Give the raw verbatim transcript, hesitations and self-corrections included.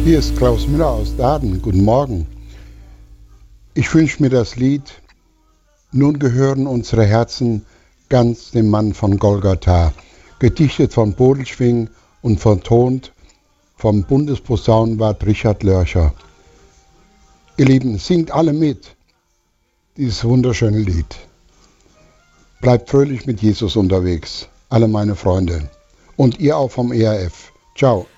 Hier ist Klaus Müller aus Daaden. Guten Morgen. Ich wünsche mir das Lied Nun gehören unsere Herzen ganz dem Mann von Golgatha, gedichtet von Bodelschwingh und vertont vom Bundesposaunenwart Richard Lörcher. Ihr Lieben, singt alle mit, dieses wunderschöne Lied. Bleibt fröhlich mit Jesus unterwegs, alle meine Freunde. Und ihr auch vom E R F. Ciao.